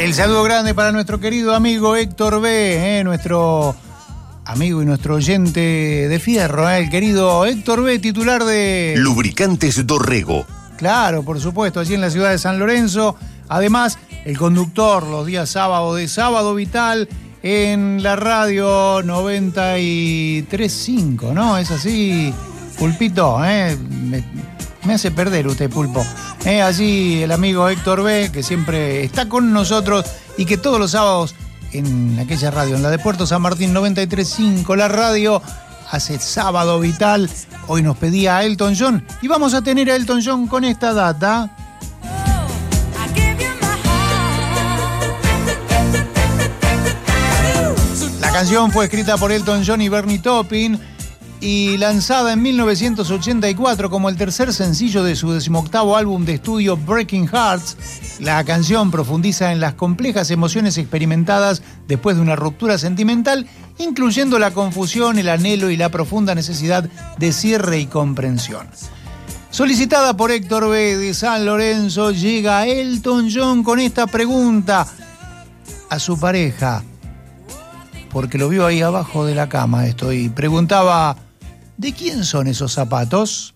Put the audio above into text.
El saludo grande para nuestro querido amigo Héctor B., nuestro amigo y nuestro oyente de fierro, el querido Héctor B., titular de Lubricantes Dorrego. Claro, por supuesto, allí en la ciudad de San Lorenzo. Además, el conductor los días sábados de Sábado Vital en la radio 93.5, ¿no? Es así, Pulpito, me hace perder usted, Pulpo. Allí el amigo Héctor B., que siempre está con nosotros y que todos los sábados en aquella radio, en la de Puerto San Martín 93.5, la radio hace Sábado Vital. Hoy nos pedía a Elton John y vamos a tener a Elton John con esta data. La canción fue escrita por Elton John y Bernie Taupin y lanzada en 1984 como el tercer sencillo de su 18º álbum de estudio Breaking Hearts. La canción profundiza en las complejas emociones experimentadas después de una ruptura sentimental, incluyendo la confusión, el anhelo y la profunda necesidad de cierre y comprensión. Solicitada por Héctor B. de San Lorenzo, llega Elton John con esta pregunta a su pareja, porque lo vio ahí abajo de la cama y preguntaba: ¿de quién son esos zapatos?